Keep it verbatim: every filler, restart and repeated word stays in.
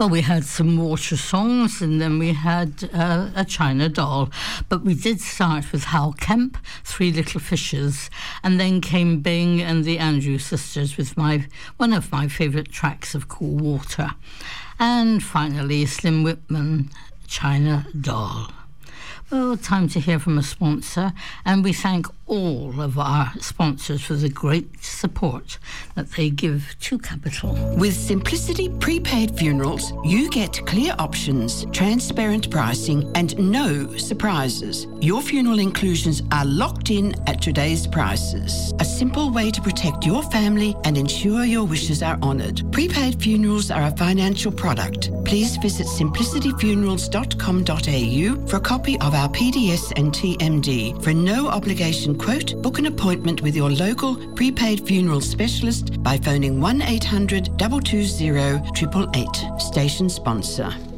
Well, we had some water songs, and then we had uh, a China doll. But we did start with Hal Kemp, Three Little Fishes, and then came Bing and the Andrew Sisters with my one of my favourite tracks of Cool Water. And finally, Slim Whitman, China Doll. Well, time to hear from a sponsor, and we thank all of our sponsors for the great support that they give to Capital. With Simplicity Prepaid Funerals, you get clear options, transparent pricing, and no surprises. Your funeral inclusions are locked in at today's prices. A simple way to protect your family and ensure your wishes are honoured. Prepaid funerals are a financial product. Please visit simplicity funerals dot com dot a u for a copy of our P D S and T M D. For no obligation quote, book an appointment with your local prepaid funeral specialist by phoning one eight hundred two two zero eight eight eight. Station sponsor.